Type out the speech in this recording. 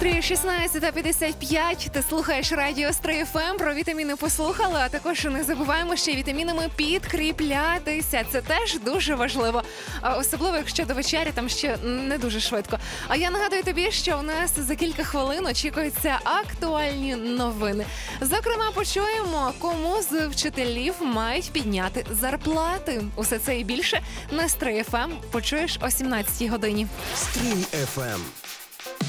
Стрій 16:55. Ти слухаєш радіо Стрій ФМ. Про вітаміни послухали, а також не забуваємо ще й вітамінами підкріплятися. Це теж дуже важливо. Особливо, якщо до вечері там ще не дуже швидко. А я нагадую тобі, що у нас за кілька хвилин очікуються актуальні новини. Зокрема, почуємо, кому з вчителів мають підняти зарплати. Усе це і більше на Стрій ФМ почуєш о 17-й годині. Стрій FM.